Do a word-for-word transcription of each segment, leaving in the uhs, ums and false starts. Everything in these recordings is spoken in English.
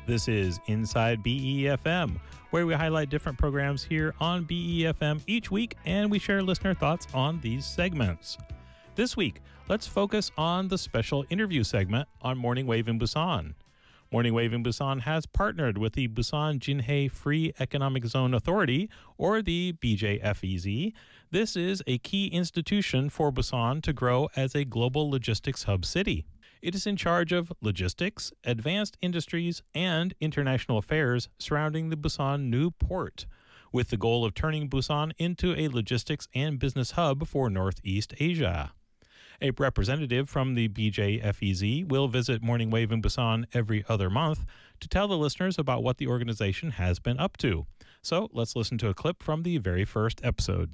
This is Inside B E F M, where we highlight different programs here on B E F M each week, and we share listener thoughts on these segments. This week, let's focus on the special interview segment on Morning Wave in Busan. Morning Wave in Busan has partnered with the Busan Jinhae Free Economic Zone Authority, or the B J F E Z. This is a key institution for Busan to grow as a global logistics hub city. It is in charge of logistics, advanced industries, and international affairs surrounding the Busan new port, with the goal of turning Busan into a logistics and business hub for Northeast Asia. A representative from the B J F E Z will visit Morning Wave in Busan every other month to tell the listeners about what the organization has been up to. So let's listen to a clip from the very first episode.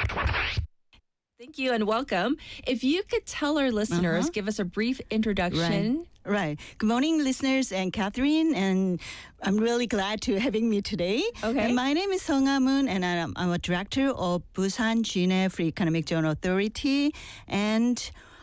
Thank you and welcome. If you could tell our listeners, Uh-huh. give us a brief introduction. Right. Good morning, listeners, and Catherine, and I'm really glad to having me today. Okay. And my name is Sung Ah-moon, and I'm, I'm a director of Busan Jinhae Free Economic Zone Authority, and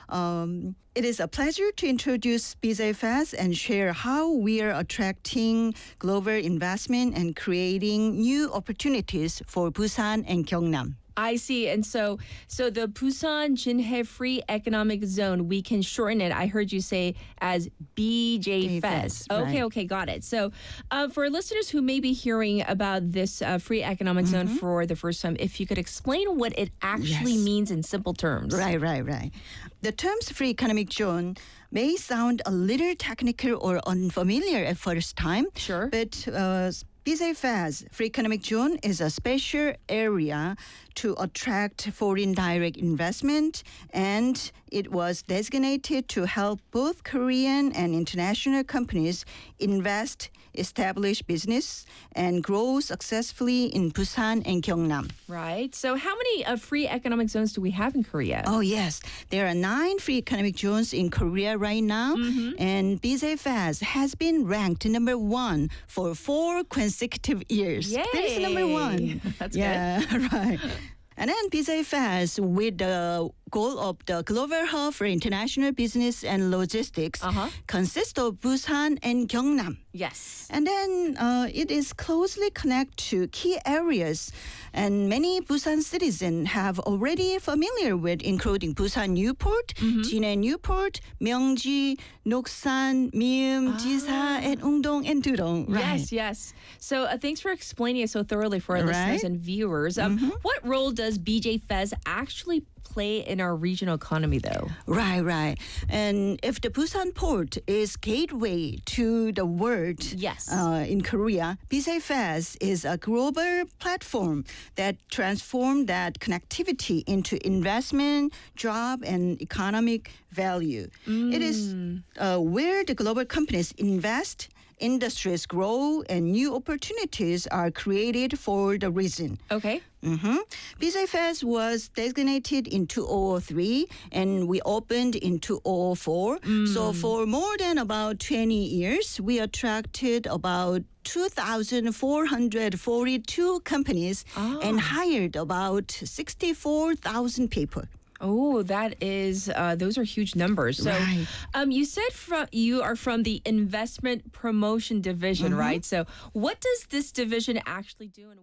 um, it is a pleasure to introduce B J F E Z and share how we are attracting global investment and creating new opportunities for Busan and Gyeongnam. I see. And so so the Busan Jinhae Free Economic Zone, we can shorten it, I heard you say, as B J F E Z. Okay, right. okay, got it. So uh, for listeners who may be hearing about this uh, free economic zone Mm-hmm. for the first time, if you could explain what it actually Yes. means in simple terms. Right, right, right. The terms free economic zone may sound a little technical or unfamiliar at first time. Sure. But uh, B J F E Z, Free Economic Zone, is a special area to attract foreign direct investment, and it was designated to help both Korean and international companies invest, establish business, and grow successfully in Busan and Gyeongnam. Right. So how many uh, free economic zones do we have in Korea? Oh, yes. There are nine free economic zones in Korea right now, and B J F E Z has been ranked number one for four consecutive years. Yay. That is number one. That's yeah, right. And then B J F E Z, with the goal of the global hub for international business and logistics, Uh-huh. consists of Busan and Gyeongnam. Yes. And then uh, it is closely connected to key areas, and many Busan citizens have already familiar with, including Busan Newport, Jinhae Newport, Myeongji, Noksan, Mium, Jisa, and Ungdong and Durong. Right. Yes, yes. So uh, thanks for explaining it so thoroughly for our Right. listeners and viewers. Um, What role does B J F E Z actually play in our regional economy, though? Right, right. And if the Busan port is gateway to the world Yes. uh, in Korea, B J F E Z is a global platform that transforms that connectivity into investment, job, and economic value. It is uh, where the global companies invest, industries grow, and new opportunities are created for the region. Okay. Mm-hmm. B J F E Z was designated in two thousand three and we opened in two thousand four. So for more than about twenty years, we attracted about two thousand four hundred forty-two companies and hired about sixty-four thousand people. Oh, that is, uh, those are huge numbers. So, Right. um, you said from you are from the investment promotion division, right? So, what does this division actually do? And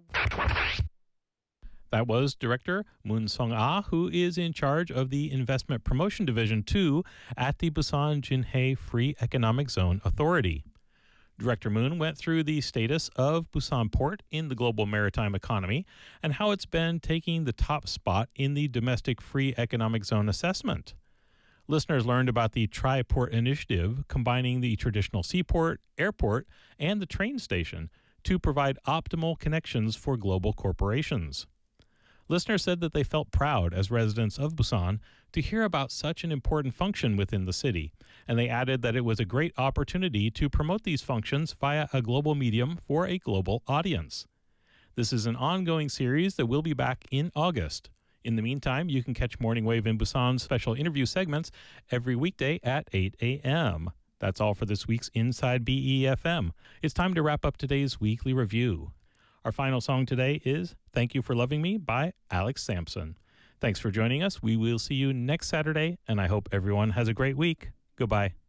That was Director Moon Sung-ah, who is in charge of the Investment Promotion Division two at the Busan Jinhae Free Economic Zone Authority. Director Moon went through the status of Busan Port in the global maritime economy and how it's been taking the top spot in the domestic free economic zone assessment. Listeners learned about the Tri-Port Initiative, combining the traditional seaport, airport, and the train station to provide optimal connections for global corporations. Listeners said that they felt proud as residents of Busan to hear about such an important function within the city, and they added that it was a great opportunity to promote these functions via a global medium for a global audience. This is an ongoing series that will be back in August. In the meantime, you can catch Morning Wave in Busan's special interview segments every weekday at eight a.m. That's all for this week's Inside B E F M. It's time to wrap up today's weekly review. Our final song today is Thank You for Loving Me by Alex Sampson. Thanks for joining us. We will see you next Saturday, and I hope everyone has a great week. Goodbye.